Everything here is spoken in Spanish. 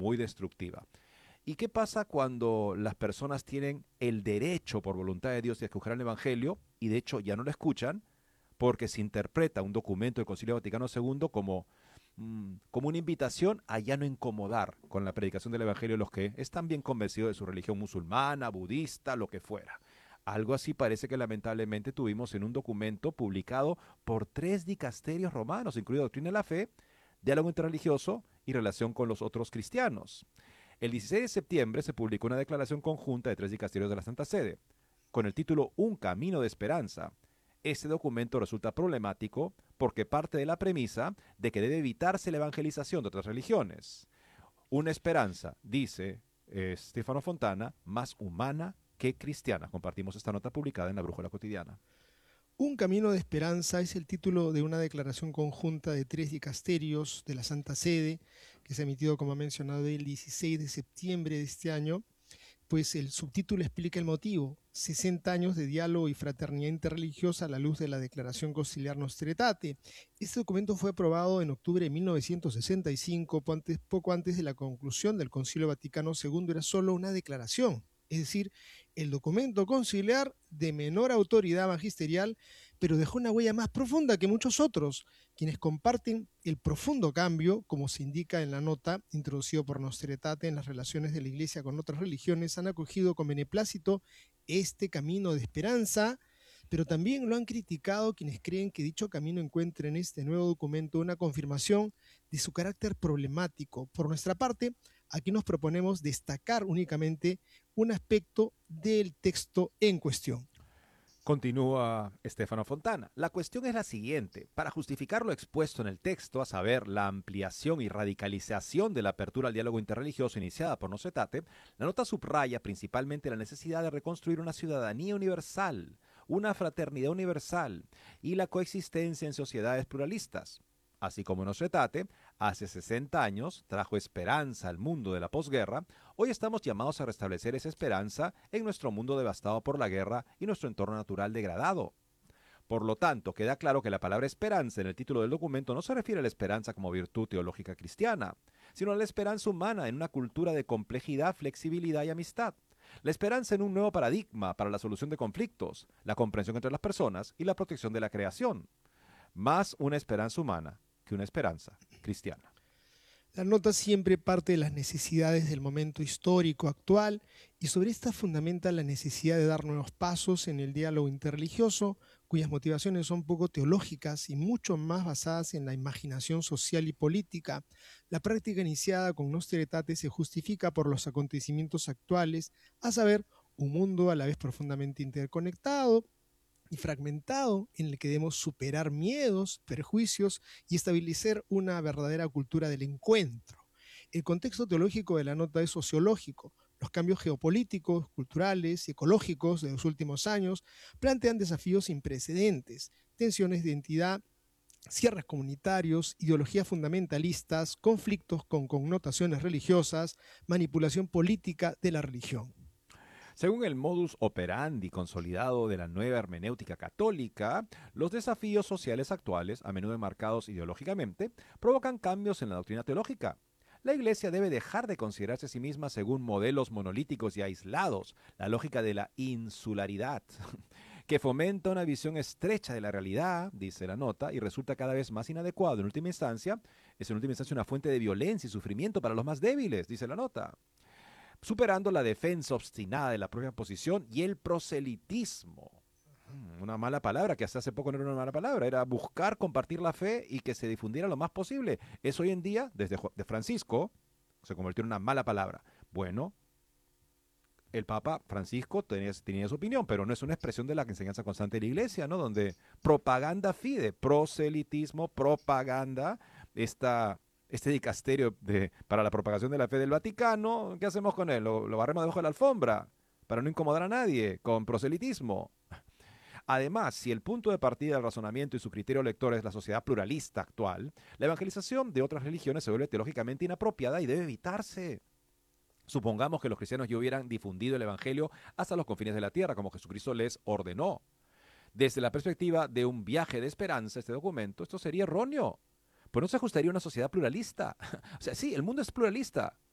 muy destructiva. ¿Y qué pasa cuando las personas tienen el derecho por voluntad de Dios de escuchar el Evangelio y de hecho ya no lo escuchan porque se interpreta un documento del Concilio Vaticano II como una invitación a ya no incomodar con la predicación del Evangelio a los que están bien convencidos de su religión musulmana, budista, lo que fuera? Algo así parece que lamentablemente tuvimos en un documento publicado por 3 dicasterios romanos, incluido Doctrina de la Fe, Diálogo Interreligioso y Relación con los otros cristianos. El 16 de septiembre se publicó una declaración conjunta de 3 dicasterios de la Santa Sede, con el título Un camino de esperanza. Este documento resulta problemático porque parte de la premisa de que debe evitarse la evangelización de otras religiones. Una esperanza, dice Stefano Fontana, más humana que cristiana. Compartimos esta nota publicada en la Brújula Cotidiana. Un camino de esperanza es el título de una declaración conjunta de 3 dicasterios de la Santa Sede, que se ha emitido, como ha mencionado, el 16 de septiembre de este año. Pues el subtítulo explica el motivo: 60 años de diálogo y fraternidad interreligiosa a la luz de la Declaración Conciliar Nostra Aetate. Este documento fue aprobado en octubre de 1965, poco antes de la conclusión del Concilio Vaticano II. Era solo una declaración, es decir, el documento conciliar de menor autoridad magisterial, pero dejó una huella más profunda que muchos otros, quienes comparten el profundo cambio, como se indica en la nota, introducido por Nostra Aetate en las relaciones de la Iglesia con otras religiones, han acogido con beneplácito este camino de esperanza, pero también lo han criticado quienes creen que dicho camino encuentra en este nuevo documento una confirmación de su carácter problemático. Por nuestra parte, aquí nos proponemos destacar únicamente un aspecto del texto en cuestión. Continúa Stefano Fontana. La cuestión es la siguiente. Para justificar lo expuesto en el texto, a saber, la ampliación y radicalización de la apertura al diálogo interreligioso iniciada por Nostra Aetate, la nota subraya principalmente la necesidad de reconstruir una ciudadanía universal, una fraternidad universal y la coexistencia en sociedades pluralistas. Así como Nostra Aetate, hace 60 años, trajo esperanza al mundo de la posguerra, hoy estamos llamados a restablecer esa esperanza en nuestro mundo devastado por la guerra y nuestro entorno natural degradado. Por lo tanto, queda claro que la palabra esperanza en el título del documento no se refiere a la esperanza como virtud teológica cristiana, sino a la esperanza humana en una cultura de complejidad, flexibilidad y amistad. La esperanza en un nuevo paradigma para la solución de conflictos, la comprensión entre las personas y la protección de la creación. Más una esperanza humana que una esperanza cristiana. La nota siempre parte de las necesidades del momento histórico actual y sobre esta fundamenta la necesidad de dar nuevos pasos en el diálogo interreligioso, cuyas motivaciones son poco teológicas y mucho más basadas en la imaginación social y política. La práctica iniciada con Nostra Aetate se justifica por los acontecimientos actuales, a saber, un mundo a la vez profundamente interconectado y fragmentado, en el que debemos superar miedos, perjuicios y establecer una verdadera cultura del encuentro. El contexto teológico de la nota es sociológico. Los cambios geopolíticos, culturales y ecológicos de los últimos años plantean desafíos sin precedentes: tensiones de identidad, cierres comunitarios, ideologías fundamentalistas, conflictos con connotaciones religiosas, manipulación política de la religión. Según el modus operandi consolidado de la nueva hermenéutica católica, los desafíos sociales actuales, a menudo enmarcados ideológicamente, provocan cambios en la doctrina teológica. La Iglesia debe dejar de considerarse a sí misma según modelos monolíticos y aislados, la lógica de la insularidad, que fomenta una visión estrecha de la realidad, dice la nota, y resulta cada vez más inadecuado. En última instancia, es en última instancia una fuente de violencia y sufrimiento para los más débiles, dice la nota, superando la defensa obstinada de la propia posición y el proselitismo. Una mala palabra, que hasta hace poco no era una mala palabra, era buscar compartir la fe y que se difundiera lo más posible. Eso hoy en día, desde de Francisco, se convirtió en una mala palabra. Bueno, el Papa Francisco tenía su opinión, pero no es una expresión de la enseñanza constante de la Iglesia, ¿no? Donde propaganda fide, proselitismo, propaganda, este dicasterio para la propagación de la fe del Vaticano, ¿qué hacemos con él? Lo barremos debajo de la alfombra para no incomodar a nadie con proselitismo. Además, si el punto de partida del razonamiento y su criterio lector es la sociedad pluralista actual, la evangelización de otras religiones se vuelve teológicamente inapropiada y debe evitarse. Supongamos que los cristianos ya hubieran difundido el Evangelio hasta los confines de la tierra, como Jesucristo les ordenó. Desde la perspectiva de un viaje de esperanza, este documento, esto sería erróneo. Pues no se ajustaría a una sociedad pluralista. O sea, sí, el mundo es pluralista,